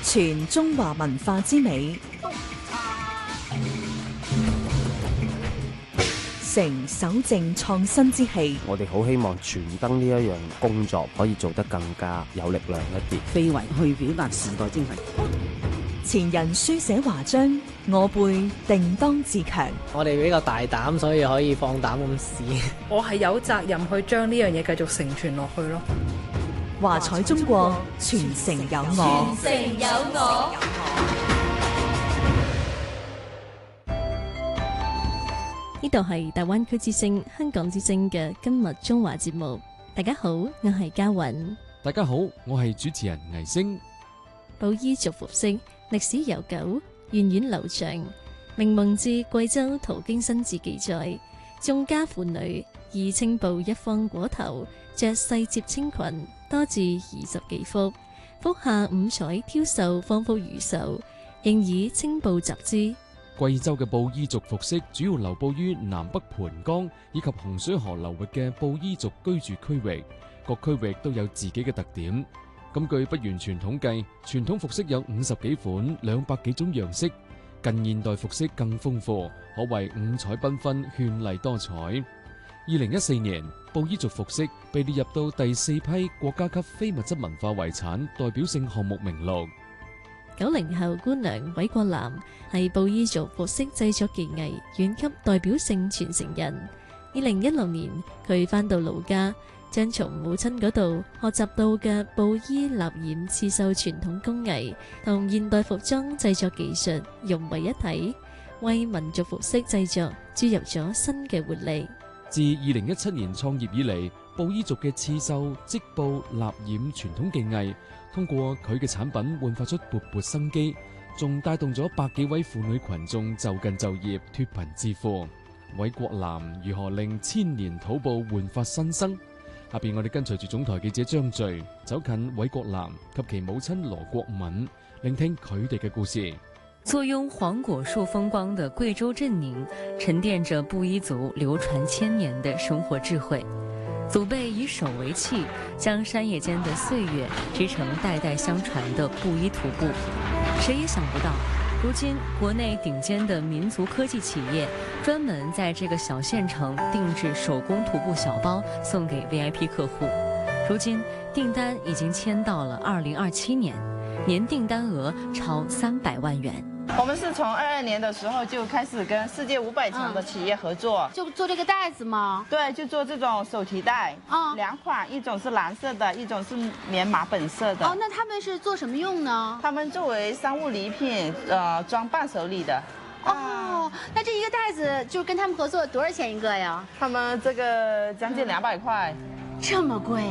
傳中華文化之美，承守正創新之氣。 我哋好希望傳燈呢一樣工作可以做得更加有力量一啲， 非遺去表達時代精神。 前人書寫華章，我輩定當自強。 我哋比較大膽，所以可以放膽咁試。 我係有責任去將呢樣嘢繼續承傳落去咯。 華彩中國，傳承有我。 傳承有我。 呢度係大灣區之聲、香港之聲嘅今日中華節目。大家好，我係嘉韻。 大家好，我係主持人倪星。 布依族服飾歷史悠久，源遠流長。明蒙自貴州途經新志記載，眾家婦女以青布一方裹頭，着細摺青裙，多至20幾幅，幅下五彩挑繡，仿佛如繡，仍以青布集之。 貴州嘅布依族服飾主要流布於南北盤江以及洪水河流域嘅布依族居住區域，各區域都有自己嘅特點。根據不完全統計，傳統服飾有50幾款、200幾種樣式，近現代服飾更豐富，可謂五彩繽紛、絢麗多彩。2014年，布依族服飾被列入到第4批國家級非物質文化遺產代表性項目名錄。 90後姑娘韋國南係布依族服飾製作技藝縣級代表性傳承人。2016年，佢返到老家，將從母親嗰度學習到嘅布依納染刺繡傳統工藝同現代服裝製作技術融為一體，為民族服飾製作注入咗新嘅活力。 自2017年創業以嚟，布依族嘅刺繡、織布、納染傳統技藝通過佢嘅產品煥發出勃勃生機，仲帶動咗百幾位婦女群眾就近就業、脫貧致富。韋國南如何令千年土布煥發新生？下邊我哋跟隨住總台記者張序走近韋國南及其母親羅國敏，聆聽佢哋嘅故事。 坐擁黃果樹風光的貴州鎮寧，沉澱着布依族流傳千年的生活智慧。祖輩以手為器，將山野間的歲月織成代代相傳的布依土布。誰也想不到，如今國內頂尖的民族科技企業專門在這個小縣城定製手工土布小包，送給 VIP 客戶。如今訂單已經簽到了2027年，年訂單額超300萬元。 我們是從22年的時候就開始跟世界500強的企業合作， 就做這個袋子嗎？ 對，就做這種手提袋，兩款，一種是藍色的，一種是棉麻本色的。 哦，那他們是做什麼用呢？ 他們作為商務禮品，裝伴手禮的。 哦，那這一個袋子就跟他們合作多少錢一個呀？ 他們這個將近200塊， 這麼貴。